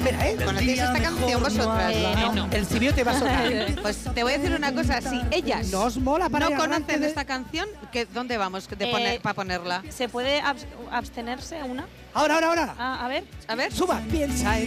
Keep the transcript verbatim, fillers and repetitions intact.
espera, ¿eh? ¿Conocéis esta canción vosotras? Eh, no. El cibio te va a sonar. Pues te voy a decir una cosa, si ellas ¿No os mola para no el arranque conocen de- esta canción, ¿qué, ¿dónde vamos de Eh, poner, para ponerla? ¿Se puede abs- abstenerse una? Ahora, ahora, ahora. Ah, a ver. A ver. Suba, piensa en